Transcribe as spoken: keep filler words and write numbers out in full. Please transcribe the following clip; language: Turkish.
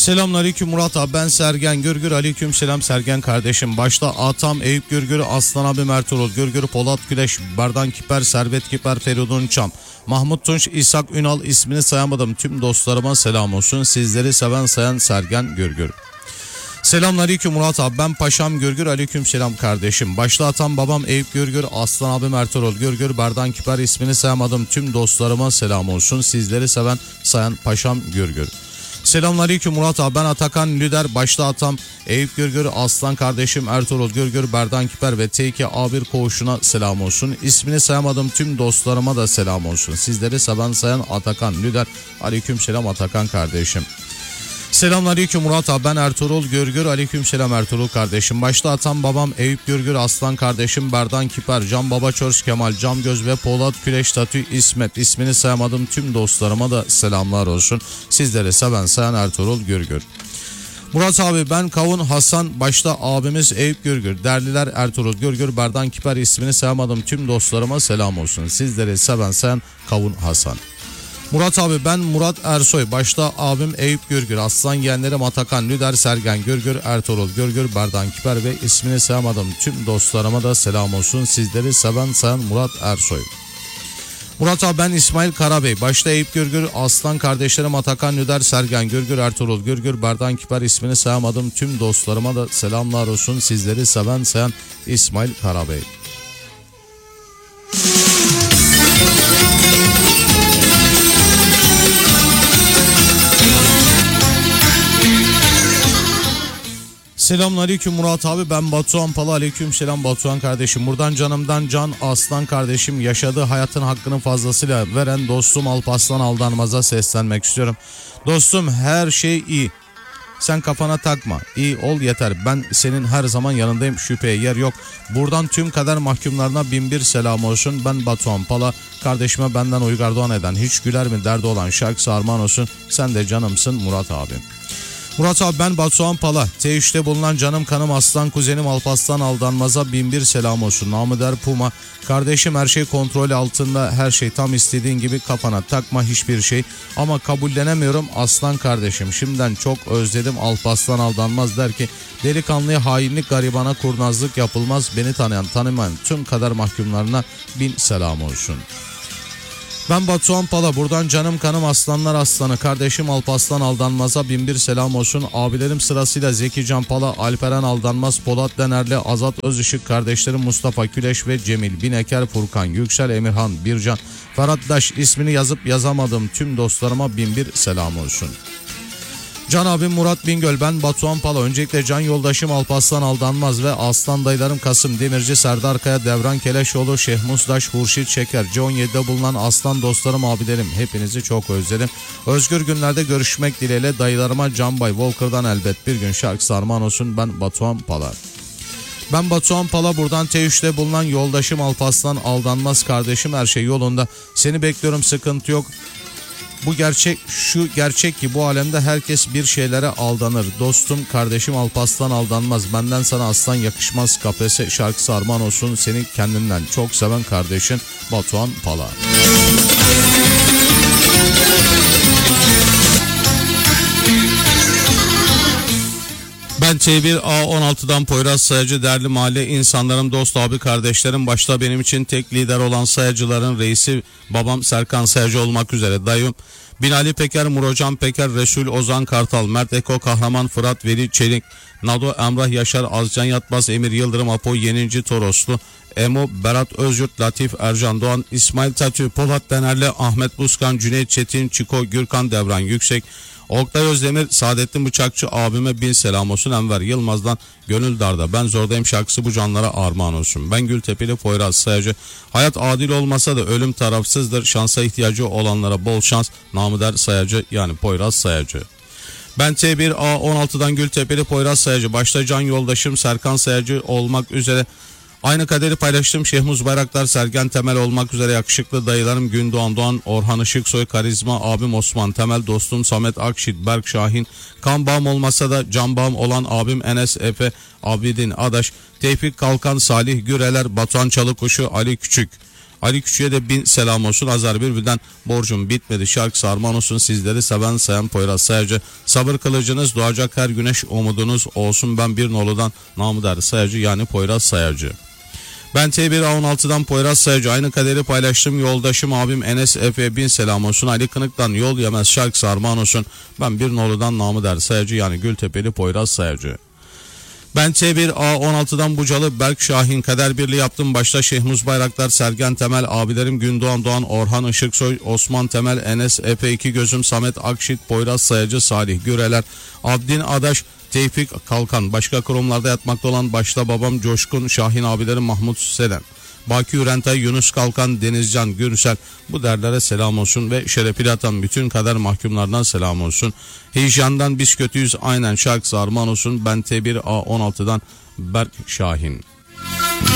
Selamünaleyküm Murat abi, ben Sergen Gürgür. Aleyküm selam Sergen kardeşim. Başta Atam, Eyüp Gürgür, Aslan abi, Ertuğrul Gürgür, Polat Güleş, Berdan Kiper, Servet Kiper, Feridun Çam, Mahmut Tunç, İshak Ünal, ismini sayamadım tüm dostlarıma selam olsun. Sizleri seven sayan Sergen Gürgür. Selamünaleyküm Murat abi, ben Paşam Gürgür. Aleyküm selam kardeşim. Başta Atam, babam Eyüp Gürgür, Aslan abim Ertuğrul Gürgür, Berdan Kiper, ismini sayamadım tüm dostlarıma selam olsun. Sizleri seven sayan Paşam Gürgür. Selamünaleyküm Murat abi, ben Atakan Lüder. Başta Atam, Eyüp Gürgür, Aslan kardeşim Ertuğrul Gürgür, Berdan Kiper ve T iki A bir koğuşuna selam olsun. İsmini sayamadım tüm dostlarıma da selam olsun. Sizleri seven sayan Atakan Lüder. Aleyküm selam Atakan kardeşim. Selamünaleyküm Murat abi, ben Ertuğrul Gürgür. Aleyküm selam Ertuğrul kardeşim. Başta Atam, babam Eyüp Gürgür, Aslan kardeşim Berdan Kiper, Can Baba Çörs Kemal, Cam Göz ve Polat Güleş Tatü İsmet. İsmini sayamadım tüm dostlarıma da selamlar olsun. Sizleri seven sayan Ertuğrul Gürgür. Murat abi, ben Kavun Hasan. Başta abimiz Eyüp Gürgür, derliler Ertuğrul Gürgür, Berdan Kiper, ismini sayamadım tüm dostlarıma selam olsun. Sizleri seven sayan Kavun Hasan. Murat abi, ben Murat Ersoy. Başta abim Eyüp Gürgür, Aslan yeğenlerim Atakan Lüder, Sergen Gürgür, Ertuğrul Gürgür, Berdan Kiper ve ismini sayamadım tüm dostlarıma da selam olsun. Sizleri seven sayan Murat Ersoy. Murat abi, ben İsmail Karabey. Başta Eyüp Gürgür, Aslan kardeşlerim Atakan Lüder, Sergen Gürgür, Ertuğrul Gürgür, Berdan Kiper, ismini sayamadım tüm dostlarıma da selamlar olsun. Sizleri seven sayan İsmail Karabey. Selamünaleyküm Murat abi, ben Batuhan Pala. Aleyküm selam Batuhan kardeşim. Buradan canımdan can Aslan kardeşim, yaşadığı hayatın hakkını fazlasıyla veren dostum Alparslan Aldanmaz'a seslenmek istiyorum. Dostum, her şey iyi. Sen kafana takma. İyi ol yeter. Ben senin her zaman yanındayım. Şüpheye yer yok. Buradan tüm kader mahkumlarına bin bir selam olsun. Ben Batuhan Pala. Kardeşime benden Uygar Doğan eden hiç güler mi derdi olan şarkısı armağan olsun. Sen de canımsın Murat abi. Murat abi, ben Batuhan Pala. T üçte bulunan canım kanım Aslan kuzenim Alparslan Aldanmaz'a bin bir selam olsun. Namı der Puma. Kardeşim, her şey kontrol altında. Her şey tam istediğin gibi, kafana takma hiçbir şey. Ama kabullenemiyorum Aslan kardeşim. Şimdiden çok özledim Alparslan Aldanmaz der ki, delikanlıya hainlik, garibana kurnazlık yapılmaz. Beni tanıyan tanımayan tüm kader mahkumlarına bin selam olsun. Ben Batuhan Pala. Buradan canım kanım Aslanlar Aslanı kardeşim Alparslan Aldanmaz'a bin bir selam olsun. Abilerim sırasıyla Zeki Can Pala, Alperen Aldanmaz, Polat Denerli, Azat Özışık, kardeşlerim Mustafa Küleş ve Cemil Bineker, Furkan Yüksel, Emirhan Bircan, Ferhat Daş, ismini yazıp yazamadım tüm dostlarıma bin bir selam olsun. Can abim Murat Bingöl, ben Batuhan Pala. Öncelikle can yoldaşım Alparslan Aldanmaz ve aslan dayılarım Kasım Demirci, Serdar Kaya, Devran Keleşoğlu, Şeyh Musdaş, Hurşit Şeker, C on yedi'de bulunan aslan dostlarım, abilerim, hepinizi çok özledim. Özgür günlerde görüşmek dileğiyle dayılarıma Canbay Walker'dan elbet bir gün şarkısı armağan olsun. Ben Batuhan Pala. Ben Batuhan Pala. Buradan T üçte bulunan yoldaşım Alparslan Aldanmaz kardeşim, her şey yolunda. Seni bekliyorum, sıkıntı yok. Bu gerçek, şu gerçek ki bu alemde herkes bir şeylere aldanır. Dostum kardeşim Alparslan Aldanmaz. Benden sana aslan yakışmaz kafese şarkısı armağan olsun. Seni kendinden çok seven kardeşin Batuhan Pala. Ben T bir A on altı'dan Poyraz Sayacı, değerli mahalle insanlarım, dost abi kardeşlerim, başta benim için tek lider olan sayacıların reisi babam Serkan Sayacı olmak üzere dayım Binali Peker, Murocan Peker, Resul Ozan Kartal, Mert Eko Kahraman, Fırat Veli Çelik, Nado Emrah Yaşar, Azcan Yatmaz, Emir Yıldırım, Apo Yenici Toroslu, Emo Berat Özyurt, Latif Ercan Doğan, İsmail Tatü, Polat Denerli, Ahmet Buskan, Cüneyt Çetin, Çiko Gürkan, Devran Yüksek, Oktay Özdemir, Saadettin Bıçakçı abime bin selam olsun. Enver Yılmaz'dan Gönül Darda ben zordayım şarkısı bu canlara armağan olsun. Ben Gültepeli Poyraz Sayacı. Hayat adil olmasa da ölüm tarafsızdır. Şansa ihtiyacı olanlara bol şans. Namı der Sayacı, yani Poyraz Sayacı. Ben T bir A on altı'dan Gültepeli Poyraz Sayacı. Başta can yoldaşım Serkan Sayacı olmak üzere aynı kaderi paylaştım. Şehmuz Bayraktar, Sergen Temel olmak üzere yakışıklı dayılarım Gündoğan Doğan, Orhan Işıksoy, karizma abim Osman Temel, dostum Samet Akşit, Berk Şahin, kan bağım olmasa da can bağım olan abim Enes Efe, Abidin Adaş, Tevfik Kalkan, Salih Güreler, Batuhan Çalıkuşu, Ali Küçük, Ali Küçük'e de bin selam olsun. Azar Bülbül'den borcum bitmedi şarkısı armağan olsun. Sizleri seven sayan Poyraz Sayacı. Sabır kılıcınız doğacak her güneş umudunuz olsun. Ben bir noludan namıder Sayacı yani Poyraz Sayacı. Ben T bir A on altıdan Poyraz Sayacı. Aynı kaderi paylaştım yoldaşım abim Enes Efe bin selam olsun. Ali Kınık'tan yol yemez şarkısı armağan olsun. Ben bir noludan namıder Sayacı yani Gültepeli Poyraz Sayacı. Ben T bir A on altıdan Bucalı Berk Şahin kader birliği yaptım. Başta Şehmuz Bayraktar, Sergen Temel, abilerim Gündoğan Doğan, Orhan Işıksoy, Osman Temel, Enes Efe iki gözüm, Samet Akşit, Poyraz Sayacı, Salih Güreler, Abdin Adaş, Tevfik Kalkan. Başka kurumlarda yatmakta olan başta babam Coşkun, Şahin abilerim Mahmut Selen, Baki Ürentay, Yunus Kalkan, Denizcan Gürsel, bu derlere selam olsun ve şerefiyle atan bütün kader mahkumlardan selam olsun. Heyecandan biz kötüyüz aynen şarkısı armağan olsun. Ben T bir A on altıdan Berk Şahin.